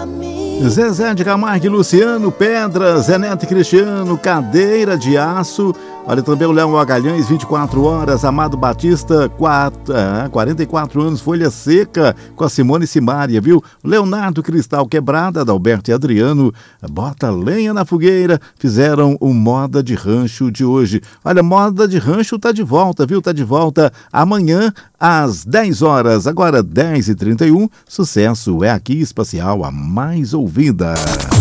Zezé de Camargo e Luciano, Pedra, Zé Neto e Cristiano, Cadeira de Aço. Olha também o Léo Magalhães, 24 horas, Amado Batista, 44 anos, Folha Seca, com a Simone Simaria, viu? Leonardo Cristal Quebrada, Adalberto e Adriano, Bota Lenha na Fogueira, fizeram o Moda de Rancho de hoje. Olha, Moda de Rancho tá de volta, viu? Tá de volta amanhã às 10 horas, agora 10h31, sucesso é aqui, Espacial, a mais ouvida.